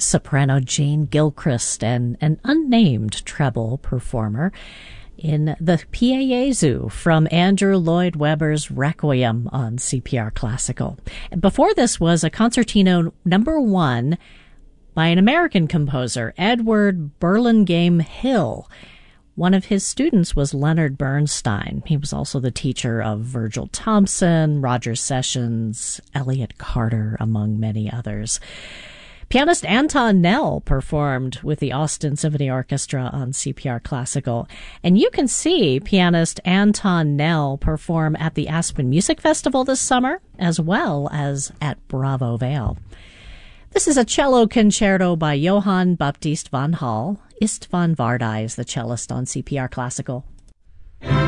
soprano Jane Gilchrist and an unnamed treble performer in the Pieyezu from Andrew Lloyd Webber's Requiem on CPR Classical. Before this was a concertino number 1 by an American composer, Edward Burlingame Hill. One of his students was Leonard Bernstein. He was also the teacher of Virgil Thompson, Roger Sessions, Elliott Carter, among many others. Pianist Anton Nell performed with the Austin Symphony Orchestra on CPR Classical. And you can see pianist Anton Nell perform at the Aspen Music Festival this summer, as well as at Bravo Vale. This is a cello concerto by Johann Baptist van Hall. Istvan Vardai is the cellist on CPR Classical.